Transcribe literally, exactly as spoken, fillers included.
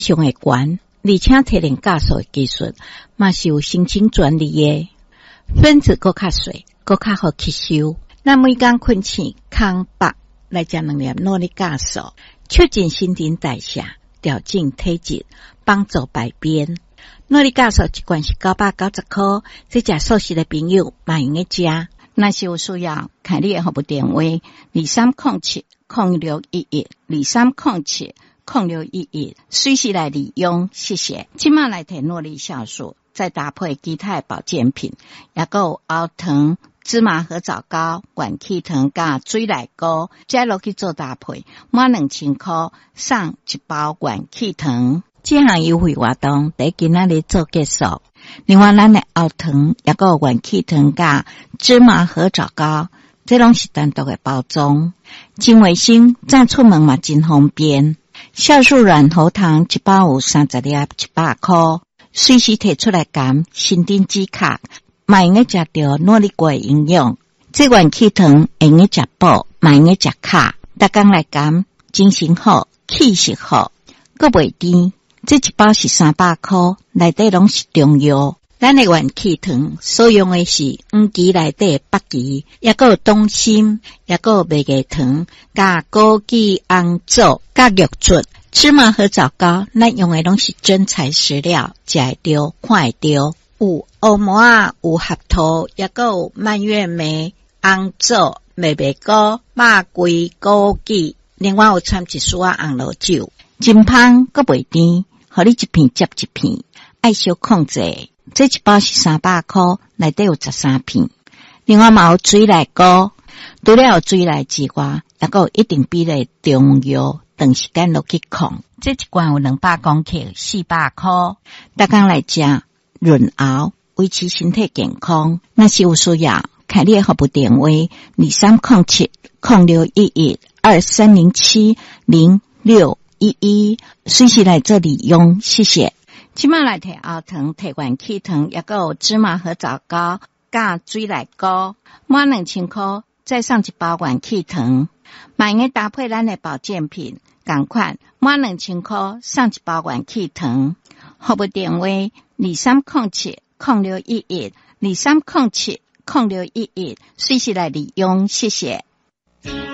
上会悬，而且提炼酵素的技术嘛是有申请专利的。分子更较细，更较好吸收。咱每工困醒，空腹来食两粒诺丽酵素，促进新陈代谢，调整体质，帮助排便。诺丽酵素一罐是九百九十块，这食素食的朋友嘛用个食。若是有需要，看你的服务电话：二三零七零六一一二三零七零六一一，随时来利用。谢谢。今麦来提诺丽酵素，再搭配其他的保健品，也有熬糖、芝麻和枣膏、元气糖加水奶糕，再落去做搭配，满两千块送一包元气糖。这项优惠活动在今仔日做结束。另外，咱的熬糖也有元气糖加芝麻和枣膏，这拢是单独的包装，真卫生，再出门嘛真方便。酵素软喉糖一包有三十粒，一百块，随时摕出来含，新陈止渴，嘛用个食到努力过的营养。这元气糖用个食补，嘛用个食卡，逐工来含，精神好，气色好，阁袂甜。这一包是三百块，内底拢是中药。咱的元气糖所用的是黄芪内底的北芪，也有冬参，也有麦芽糖，加枸杞、红枣，加玉竹。芝麻和枣膏，咱用的拢是真材实料，食会到，看会到。有黑木仔，有合桃，也有蔓越莓、红枣、麦芽膏、肉桂、枸杞，另外有掺一丝仔红萝酒，真香，阁袂甜。互你一片接一片，爱小控制。这一包是三百块，内底有十三片。另外嘛有水奶膏，除了有水奶之外，也有一定比例中药，长时间落去控。这一罐有两百公克，四百块。逐工来食润喉，维持身体健康。若是有需要，看你的服务电话：二三零七零六一一二三零七零六一一，随时来这里用，谢谢。今麦来提熬糖、提元气糖，也有芝麻和枣膏加水奶膏，满两千块再送一包元气糖。嘛用个搭配咱的保健品，同款满两千块送一包元气糖。服务电话：二三零七零六一一二三零七零六一一，随时来利用，谢谢。